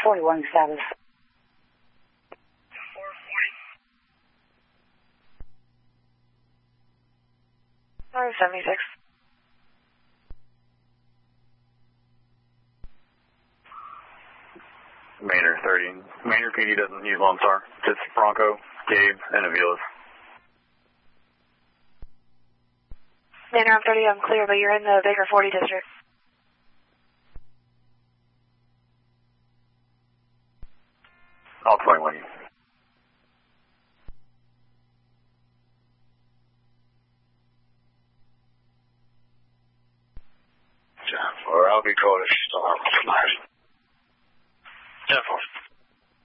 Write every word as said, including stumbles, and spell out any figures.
forty-one status. four forty. four seventy-six. Manor thirty. Manor P D doesn't use Lone Star. Just Bronco, Gabe, and Avila's. Manor, I'm thirty, I'm clear, but you're in the Baker forty district. All twenty-one. Or I'll be called if she's still on. ten four.